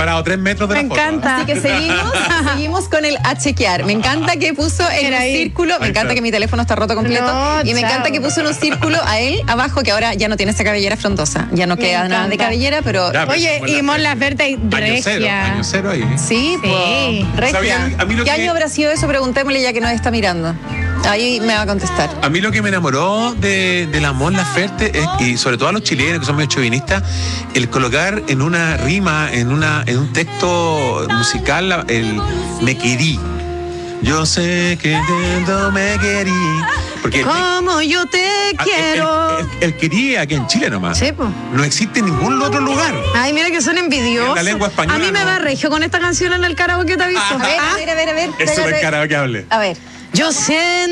separado 3 metros de Me la foto. encanta. Así que seguimos con el a chequear. Me encanta que puso en Era un ahí. círculo, me Ahí encanta está. que mi teléfono está roto completo. No, y me chao. encanta que puso en un círculo a él abajo, que ahora ya no tiene esa cabellera frondosa. Ya no Me queda nada de encanta. cabellera, pero. Ya, pero Oye, y Mon Laferte Año regia. cero ahí. Sí, Sí. pues. Regia. ¿Sabían? A mí lo ¿Qué que- año habrá sido eso? Preguntémosle ya que nos está mirando. Ahí me va a contestar. A mí lo que me enamoró de la Mon Laferte es, y sobre todo a los chilenos que son medio chauvinistas, el colocar en una rima, en un texto musical, el me querí. Yo sé que no me querí. Porque Como yo te quiero. el quería aquí en Chile nomás. Sí, po. No existe en ningún otro lugar. Ay, mira que son envidiosos. En la lengua española, A mí me no. va regio con esta canción en el karaoke, ¿te has visto? A ver, a ver, a ver, a ver. Es súper karaokeable. A ver. Yo sé